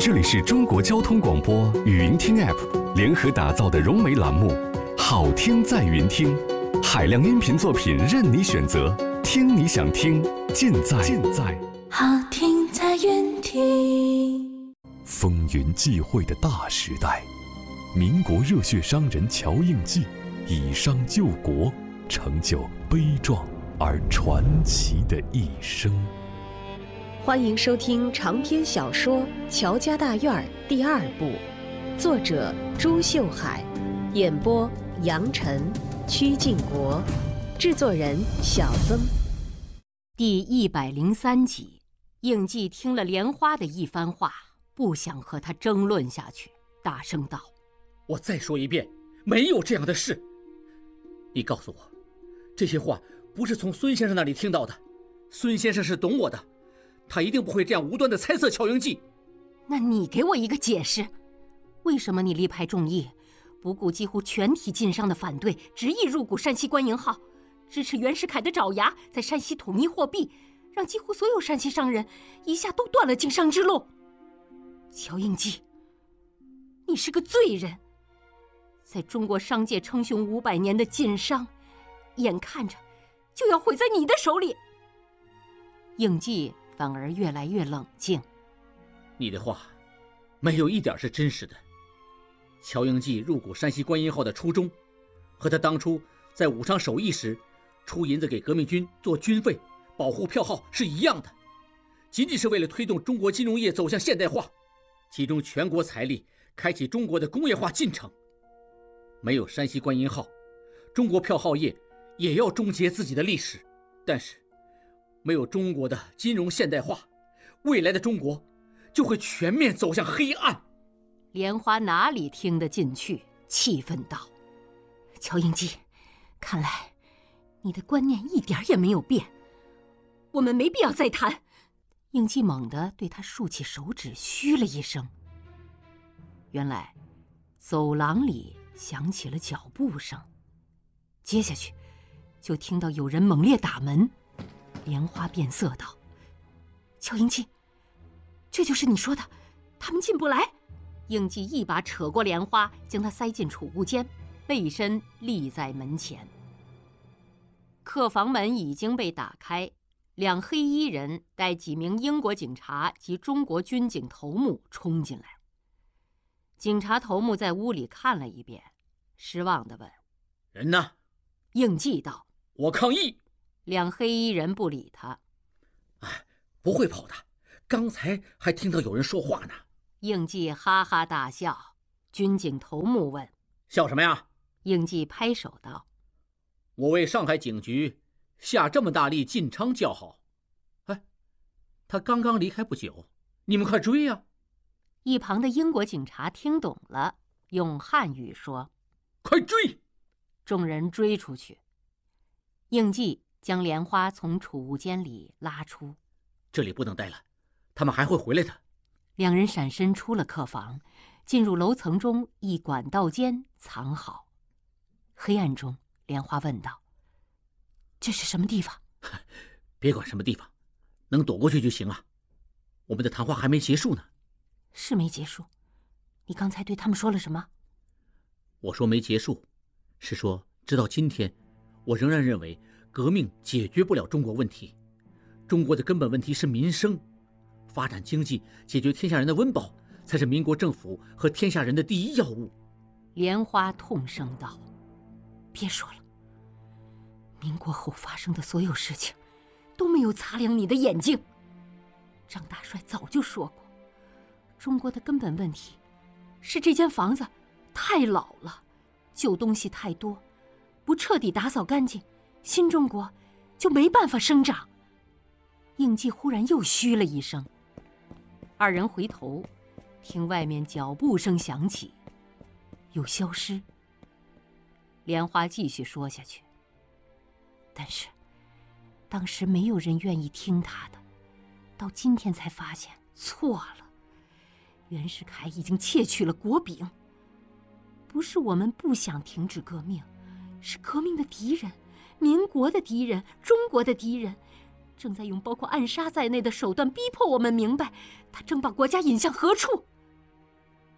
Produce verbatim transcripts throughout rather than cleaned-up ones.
这里是中国交通广播语音听 App 联合打造的融媒栏目《好听在云听》，海量音频作品任你选择，听你想听，尽在尽在好听在云听。 风云际会的大时代，民国热血商人乔应记以商救国，成就悲壮而传奇的一生。 欢迎收听长篇小说《乔家大院》第二部，作者朱秀海，演播杨晨、曲靖国，制作人小曾。第一百零三集，应季听了莲花的一番话，不想和他争论下去，大声道：“ 我再说一遍，没有这样的事。你告诉我，这些话不是从孙先生那里听到的。孙先生是懂我的。”他一定不会这样无端的猜测乔应记。 那你给我一个解释，为什么你力排众议，不顾几乎全体晋商的反对，执意入股山西官营号，支持袁世凯的爪牙，在山西统一货币，让几乎所有山西商人一下都断了经商之路？乔应记，你是个罪人，在中国商界称雄五百年的晋商，眼看着就要毁在你的手里。应季反而越来越冷静。 你的话没有一点是真实的。乔应记入股山西官营号的初衷，和他当初在武昌首义时出银子给革命军做军费、保护票号是一样的，仅仅是为了推动中国金融业走向现代化，集中全国财力，开启中国的工业化进程。没有山西官营号，中国票号业也要终结自己的历史，但是没有中国的金融现代化，未来的中国就会全面走向黑暗。 莲花哪里听得进去，气愤道：“乔应记，看来你的观念一点也没有变，我们没必要再谈。”应季猛地对他竖起手指，嘘了一声。原来走廊里响起了脚步声，接下去就听到有人猛烈打门。莲花变色道：“乔应记，这就是你说的他们进不来？”应季一把扯过莲花，将他塞进储物间，背身立在门前。客房门已经被打开，两黑衣人带几名英国警察及中国军警头目冲进来。警察头目在屋里看了一遍，失望地问：“ 人呢？” 应季道：“ 我抗议。” 两黑衣人不理他。 哎，不会跑的，刚才还听到有人说话呢。 应季哈哈大笑。军警头目问：“ 笑什么呀？” 应季拍手道：“ 我为上海警局下这么大力进昌叫好。哎，他刚刚离开不久，你们快追呀！” 一旁的英国警察听懂了，用汉语说：“ 快追！” 众人追出去。应季将莲花从储物间里拉出。 这里不能待了，他们还会回来的。 两人闪身出了客房，进入楼层中一管道间藏好。黑暗中，莲花问道：“这是什么地方？” 别管什么地方，能躲过去就行啊。我们的谈话还没结束呢。 是没结束。你刚才对他们说了什么？ 我说没结束，是说直到今天，我仍然认为革命解决不了中国问题，中国的根本问题是民生，发展经济，解决天下人的温饱，才是民国政府和天下人的第一要务。 莲花痛声道：“别说了，民国后发生的所有事情都没有擦亮你的眼睛。张大帅早就说过，中国的根本问题是这间房子太老了，旧东西太多，不彻底打扫干净，新中国就没办法生长。”应季忽然又嘘了一声。二人回头，听外面脚步声响起，又消失。莲花继续说下去：“但是当时没有人愿意听他的，到今天才发现错了。袁世凯已经窃取了国柄，不是我们不想停止革命，是革命的敌人，民国的敌人，中国的敌人，正在用包括暗杀在内的手段逼迫我们明白，他正把国家引向何处。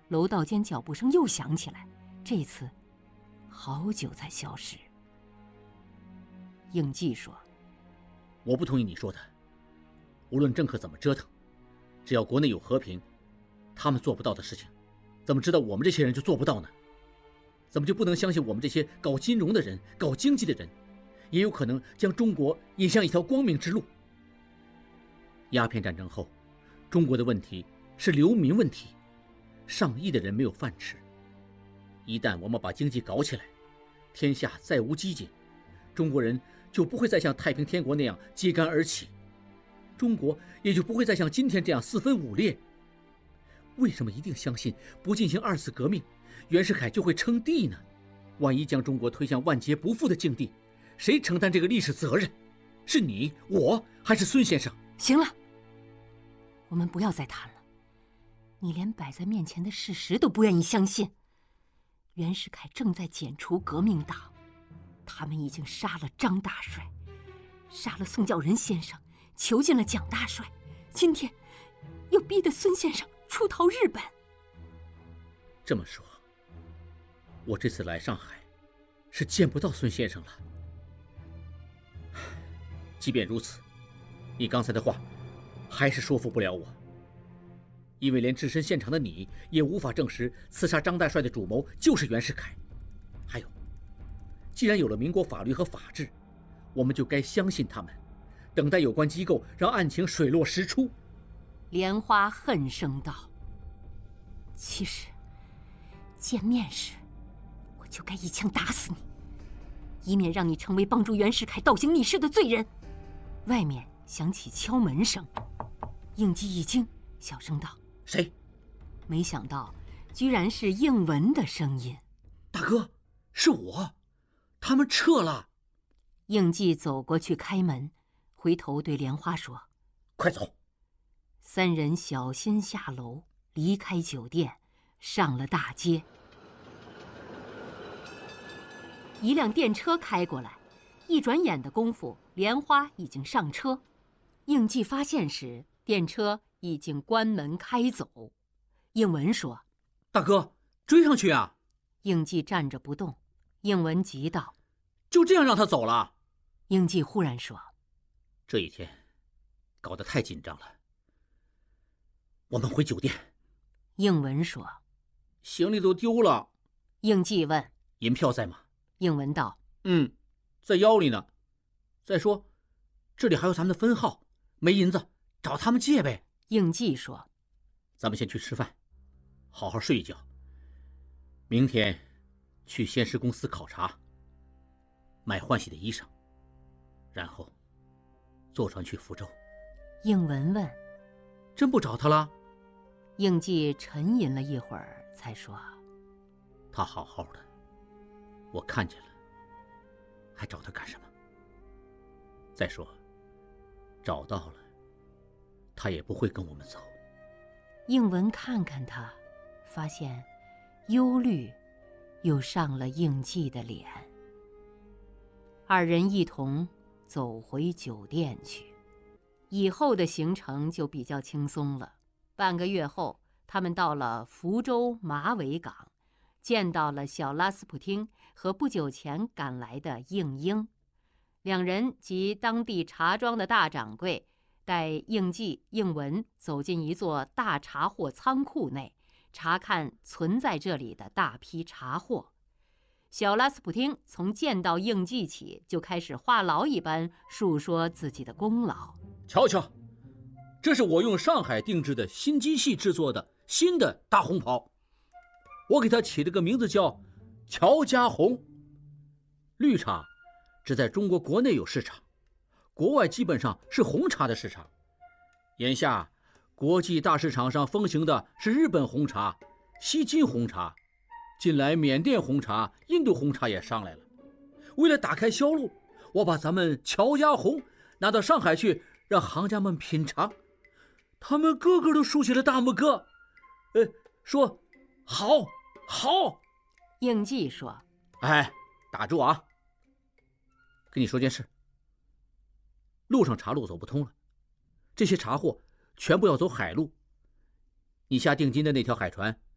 楼道间脚步声又响起来，这次好久才消失。应季说：“ 我不同意你说的，无论政客怎么折腾，只要国内有和平，他们做不到的事情，怎么知道我们这些人就做不到呢？怎么就不能相信我们这些搞金融的人、搞经济的人，也有可能将中国引向一条光明之路？鸦片战争后，中国的问题是流民问题，上亿的人没有饭吃。一旦我们把经济搞起来，天下再无饥馑，中国人就不会再像太平天国那样揭竿而起，中国也就不会再像今天这样四分五裂。为什么一定相信不进行二次革命，袁世凯就会称帝呢？万一将中国推向万劫不复的境地，谁承担这个历史责任？是你、我，还是孙先生？” 行了，我们不要再谈了。你连摆在面前的事实都不愿意相信。袁世凯正在剪除革命党，他们已经杀了张大帅，杀了宋教仁先生，囚禁了蒋大帅，今天又逼得孙先生出逃日本。 这么说，我这次来上海是见不到孙先生了。即便如此，你刚才的话还是说服不了我，因为连置身现场的你也无法证实刺杀张大帅的主谋就是袁世凯。还有，既然有了民国法律和法治，我们就该相信他们，等待有关机构让案情水落石出。 莲花恨声道：“其实见面时我就该一枪打死你，以免让你成为帮助袁世凯倒行逆施的罪人。”外面响起敲门声，应季一惊，小声道：“ 谁？” 没想到居然是应文的声音。 “大哥，是我，他们撤了。” 应季走过去开门，回头对莲花说：“ 快走。” 三人小心下楼，离开酒店，上了大街。一辆电车开过来，一转眼的功夫，莲花已经上车。应季发现时，电车已经关门开走。应文说：“ 大哥，追上去啊！” 应季站着不动。应文急道：“ 就这样让他走了？” 应季忽然说：“ 这一天搞得太紧张了，我们回酒店。” 应文说：“ 行李都丢了。” 应季问：“ 银票在吗？” 应文道：“ 嗯，在腰里呢。再说，这里还有咱们的分号，没银子找他们借呗。” 应季说：“ 咱们先去吃饭，好好睡一觉。明天去先师公司考察，买换洗的衣裳，然后坐船去福州。” 应文问：“ 真不找他了？” 应季沉吟了一会儿，才说：“ 他好好的，我看见了，还找他干什么？再说，找到了，他也不会跟我们走。” 应文看看他，发现忧虑又上了应季的脸。二人一同走回酒店去。以后的行程就比较轻松了。半个月后，他们到了福州马尾港，见到了小拉斯普汀和不久前赶来的应英。两人及当地茶庄的大掌柜带应季、应文走进一座大茶货仓库内，查看存在这里的大批茶货。小拉斯普汀从见到应季起，就开始话痨一般述说自己的功劳。 瞧瞧，这是我用上海定制的新机器制作的新的大红袍，我给它起了个名字叫乔家红。绿茶只在中国国内有市场，国外基本上是红茶的市场。眼下国际大市场上风行的是日本红茶、西金红茶，近来缅甸红茶、印度红茶也上来了。为了打开销路，我把咱们乔家红拿到上海去，让行家们品尝，他们个个都竖起了大拇哥，呃，说好好。 应季说：“ 哎，打住啊！跟你说件事，路上茶路走不通了，这些茶货全部要走海路。你下定金的那条海船，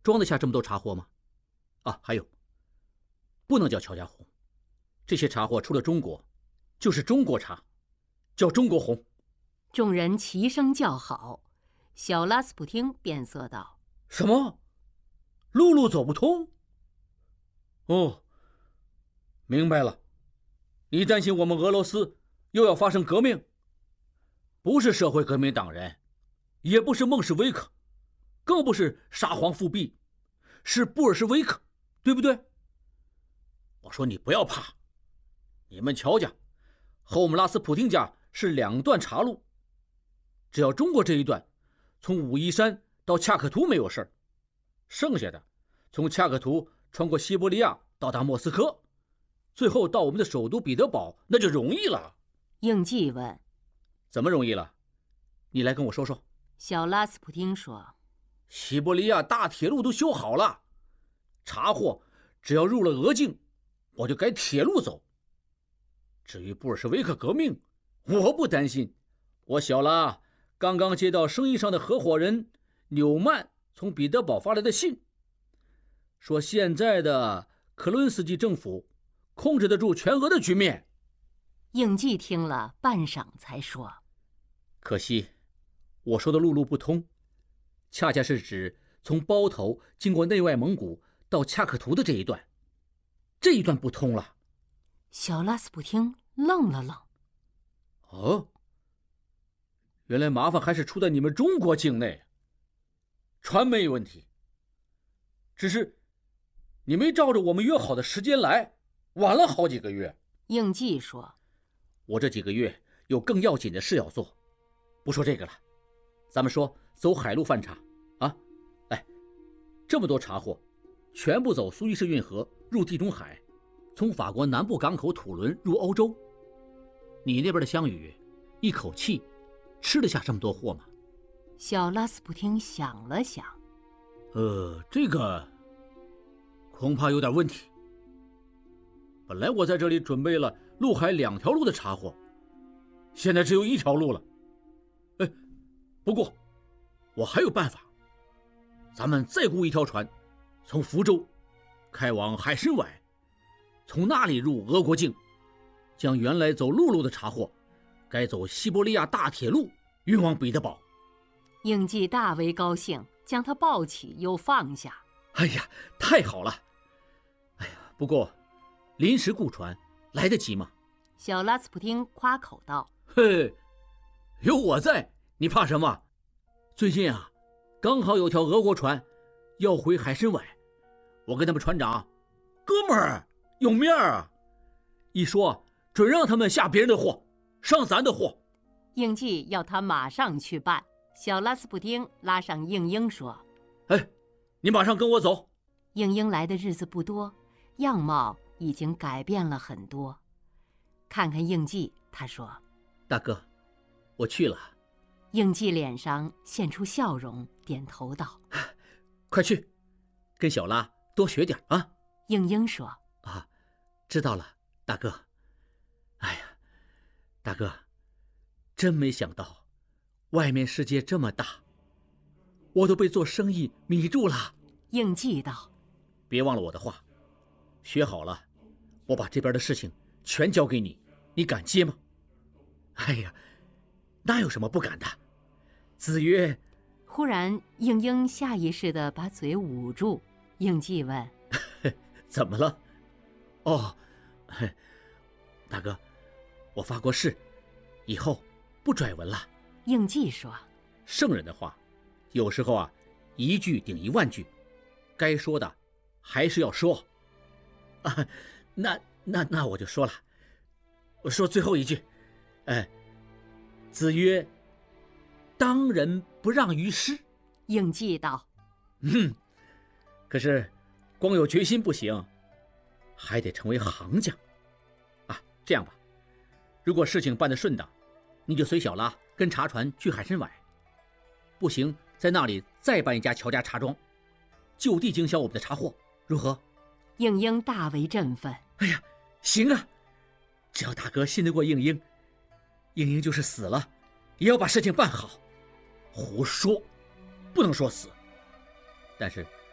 装得下这么多茶货吗？啊，还有，不能叫乔家红，这些茶货出了中国，就是中国茶，叫中国红。 众人齐声叫好。小拉斯普汀变色道： 什么？陆路走不通？哦，明白了，你担心我们俄罗斯又要发生革命？不是社会革命党人，也不是孟什维克，更不是沙皇复辟，是布尔什维克，对不对？我说你不要怕，你们乔家和我们拉斯普汀家是两段茶路，只要中国这一段从武夷山到恰克图没有事儿，剩下的从恰克图穿过西伯利亚到达莫斯科，最后到我们的首都彼得堡，那就容易了。 应季问： 怎么容易了？你来跟我说说。 小拉斯普汀说： 西伯利亚大铁路都修好了，茶货只要入了俄境，我就改铁路走。至于布尔什维克革命，我不担心。我小拉刚刚接到生意上的合伙人纽曼从彼得堡发来的信，说现在的克伦斯基政府控制得住全俄的局面。 应季听了半晌才说： 可惜我说的陆路不通，恰恰是指从包头经过内外蒙古到恰克图的这一段，这一段不通了。 小拉斯普汀愣了愣： 哦，原来麻烦还是出在你们中国境内。船没问题，只是你没照着我们约好的时间来，晚了好几个月。 应季说： 我这几个月有更要紧的事要做，不说这个了，咱们说走海路贩茶啊。来，这么多茶货全部走苏伊士运河入地中海，从法国南部港口土伦入欧洲。你那边的项羽一口气吃得下这么多货吗？ 小拉斯普汀想了想： 呃，这个恐怕有点问题。本来我在这里准备了陆海两条路的茶货，现在只有一条路了。哎，不过我还有办法，咱们再雇一条船，从福州开往海参崴，从那里入俄国境，将原来走陆路的茶货改走西伯利亚大铁路运往彼得堡。 应季大为高兴，将他抱起又放下。 哎呀，太好了！哎呀，不过临时雇船来得及吗？ 小拉斯普汀夸口道： 嘿，有我在，你怕什么？最近啊，刚好有条俄国船要回海参崴，我跟他们船长，哥们儿有面啊，一说准让他们下别人的货，上咱的货。 应季要他马上去办。小拉斯普汀拉上应英说： 哎，你马上跟我走。 应英来的日子不多，样貌已经改变了很多。看看应季，他说： 大哥，我去了。 应季脸上现出笑容，点头道： 快去，跟小拉多学点啊。 应英说： 啊，知道了，大哥。哎呀，大哥，真没想到外面世界这么大，我都被做生意迷住了。 应季道： 别忘了我的话，学好了，我把这边的事情全交给你，你敢接吗？哎呀，那有什么不敢的？子曰…… 忽然应英下意识地把嘴捂住。应季问： 怎么了？哦，大哥，我发过誓，以后不拽文了。 应季说： 圣人的话有时候啊，一句顶一万句，该说的还是要说啊。那那那我就说了，我说最后一句。哎，子曰：当仁不让于师。 应季道： 嗯，可是光有决心不行，还得成为行家啊。这样吧，如果事情办得顺当，你就随小拉跟茶船去海参崴，不行在那里再办一家乔家茶庄，就地经销我们的茶货，如何？ 应英大为振奋。 哎呀，行啊，只要大哥信得过应英，应英就是死了也要把事情办好。胡说，不能说死。但是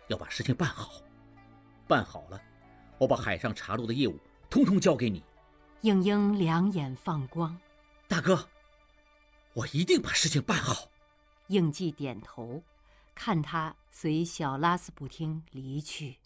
要把事情办好。办好了，我把海上茶路的业务通通交给你。 应英两眼放光， 大哥，我一定把事情办好。 应季点头，看他随小拉斯普汀离去。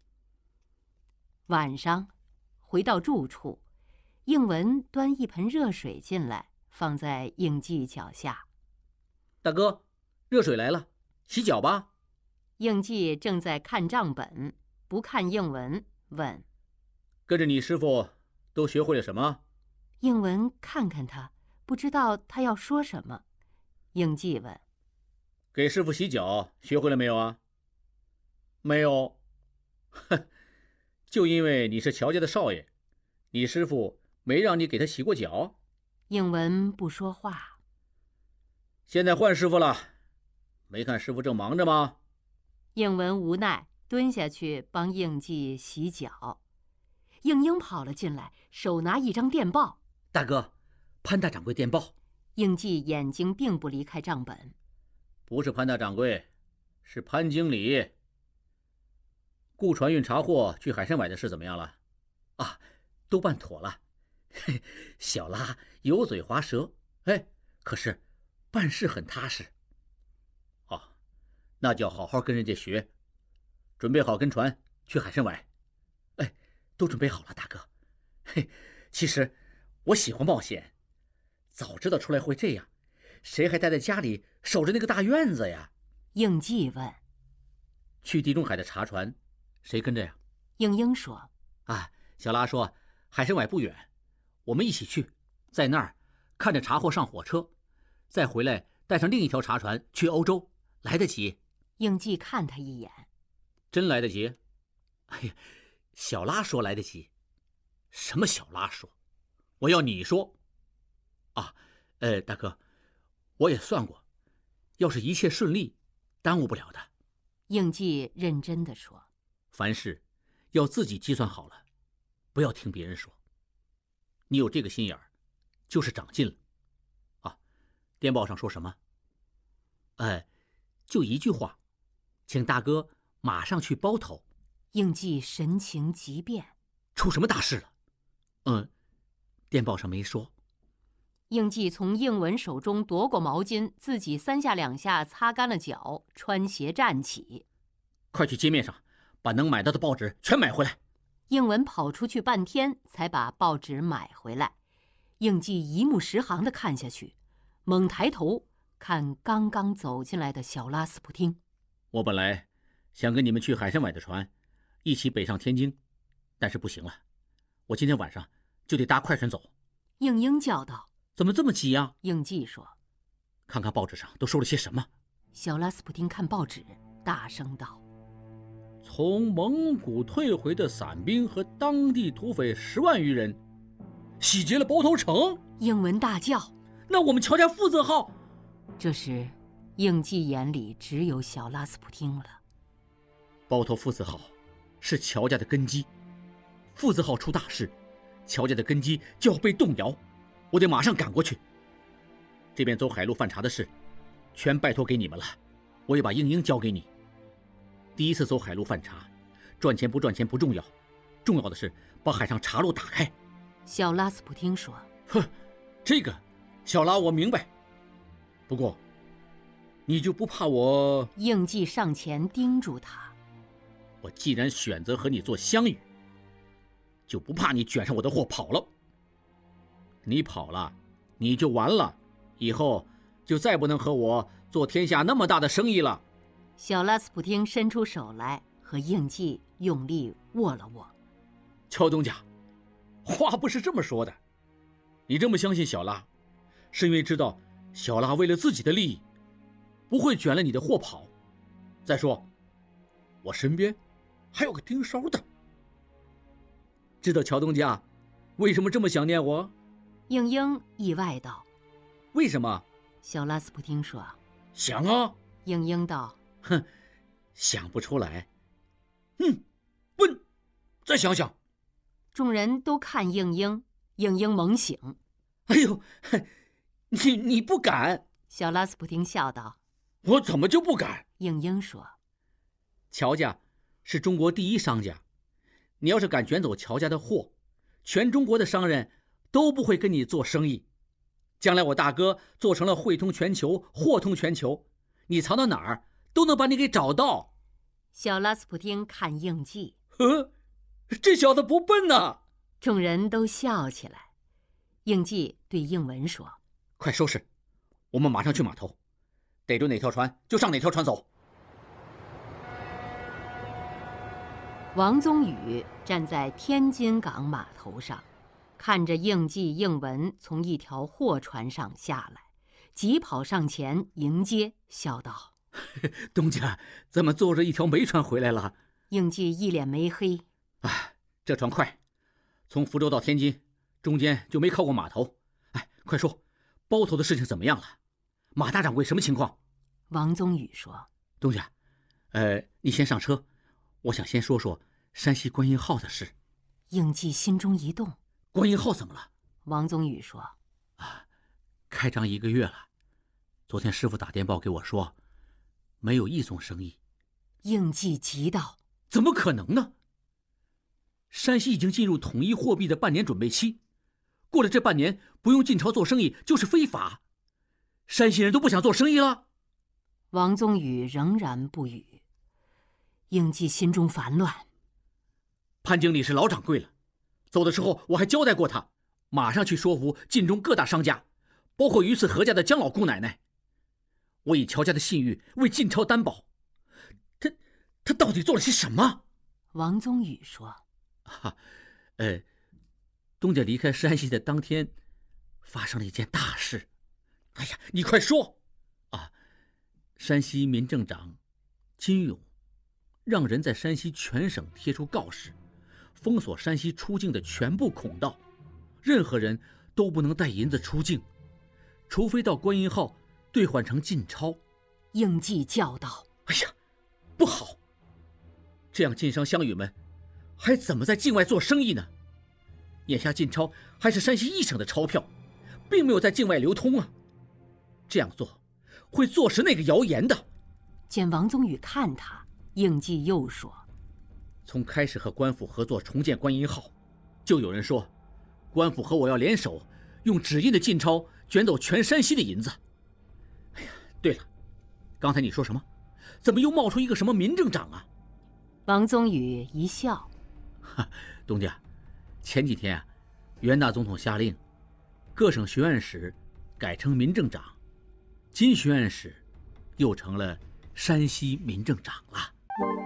晚上回到住处，应文端一盆热水进来，放在应季脚下。 大哥，热水来了，洗脚吧。 应季正在看账本，不看应文，问： 跟着你师傅都学会了什么？ 应文看看他，不知道他要说什么。应季问： 给师傅洗脚学会了没有啊？没有。哼，就因为你是乔家的少爷，你师傅没让你给他洗过脚？ 应文不说话。 现在换师傅了，没看师傅正忙着吗？ 应文无奈，蹲下去帮应季洗脚。应英跑了进来，手拿一张电报。 大哥，潘大掌柜电报。 应季眼睛并不离开账本。 不是潘大掌柜，是潘经理。雇船运茶货去海参崴的事怎么样了？啊，都办妥了。嘿，小拉油嘴滑舌，哎，可是办事很踏实。哦，那就要好好跟人家学，准备好跟船去海参崴。哎，都准备好了，大哥。嘿，其实我喜欢冒险，早知道出来会这样，谁还待在家里守着那个大院子呀？ 应季问： 去地中海的茶船谁跟着呀？ 应英说： 啊，小拉说海参崴不远，我们一起去，在那儿看着茶货上火车，再回来带上另一条茶船去欧洲，来得及。 应季看他一眼： 真来得及？哎呀，小拉说来得及。什么小拉说？我要你说。啊，呃，大哥，我也算过，要是一切顺利，耽误不了的。 应季认真地说： 凡事要自己计算好了，不要听别人说。你有这个心眼儿，就是长进了。啊，电报上说什么？哎，就一句话，请大哥马上去包头。 应季神情急变： 出什么大事了？嗯，电报上没说。 应季从应文手中夺过毛巾，自己三下两下擦干了脚，穿鞋站起： 快去街面上把能买到的报纸全买回来。 应文跑出去半天，才把报纸买回来。应季一目十行地看下去，猛抬头看刚刚走进来的小拉斯普汀。 我本来想跟你们去海参崴的船一起北上天津，但是不行了，我今天晚上就得搭快船走。 应英叫道： 怎么这么急呀？ 应季说： 看看报纸上都说了些什么。 小拉斯普汀看报纸，大声道： 从蒙古退回的散兵和当地土匪十万余人洗劫了包头城。 应文大叫： 那我们乔家负责号…… 这时应季眼里只有小拉斯普汀了。 包头负责号是乔家的根基，负责号出大事，乔家的根基就要被动摇，我得马上赶过去。这边走海路贩茶的事全拜托给你们了，我也把应英交给你。第一次走海路贩茶，赚钱不赚钱不重要，重要的是把海上茶路打开。 小拉斯普汀说： 哼，这个小拉我明白，不过你就不怕我…… 应季上前叮嘱他： 我既然选择和你做相遇，就不怕你卷上我的货跑了。你跑了，你就完了，以后就再不能和我做天下那么大的生意了。 小拉斯普汀伸出手来，和应季用力握了握。 乔东家，话不是这么说的。你这么相信小拉，是因为知道小拉为了自己的利益，不会卷了你的货跑。再说，我身边还有个盯梢的。知道乔东家为什么这么想念我？ 应英意外道： 为什么？ 小拉斯普汀说： 想啊。 应英道： 哼，想不出来。嗯，笨，再想想。 众人都看应英，应英猛醒。 哎呦，你你不敢？ 小拉斯普汀笑道： 我怎么就不敢？ 应英说： 乔家是中国第一商家，你要是敢卷走乔家的货，全中国的商人都不会跟你做生意。将来我大哥做成了汇通全球、货通全球，你藏到哪儿都能把你给找到。 小拉斯普丁看应季， 呵，这小子不笨呐！ 众人都笑起来。应季对应文说：“ 快收拾，我们马上去码头，逮住哪条船就上哪条船走。” 王宗宇站在天津港码头上，看着应季、应文从一条货船上下来，急跑上前迎接，笑道：“ 东家，咱们坐着一条煤船回来了。” 应季一脸煤黑：“ 哎，这船快，从福州到天津，中间就没靠过码头。哎，快说，包头的事情怎么样了？马大掌柜什么情况？” 王宗宇说：“ 东家，呃，你先上车，我想先说说山西观音号的事。” 应季心中一动：“ 观音号怎么了？” 王宗宇说：“ 啊，开张一个月了，昨天师傅打电报给我说，没有一宗生意。” 应季急道：“ 怎么可能呢？山西已经进入统一货币的半年准备期，过了这半年不用进钞做生意就是非法，山西人都不想做生意了。” 王宗宇仍然不语。应季心中烦乱。 潘经理是老掌柜了，走的时候我还交代过他，马上去说服晋中各大商家，包括榆次何家的姜老姑奶奶。我以乔家的信誉为晋超担保，他他到底做了些什么？ 王宗宇说：“ 啊，呃，东家离开山西的当天，发生了一件大事。哎呀，你快说！啊，山西民政长金勇让人在山西全省贴出告示，封锁山西出境的全部孔道，任何人都不能带银子出境，除非到观音号兑换成晋钞。” 应季叫道：“ 哎呀，不好！这样晋商乡羽们还怎么在境外做生意呢？眼下晋钞还是山西一省的钞票，并没有在境外流通啊！这样做会坐实那个谣言的。” 见王宗宇看他，应季又说：“ 从开始和官府合作重建观音号，就有人说官府和我要联手，用纸印的晋钞卷走全山西的银子。哎呀，对了，刚才你说什么？怎么又冒出一个什么民政长啊？” 王宗宇一笑：“ 哈，东家，前几天啊，袁大总统下令，各省学院使改成民政长，金学院使又成了山西民政长了。”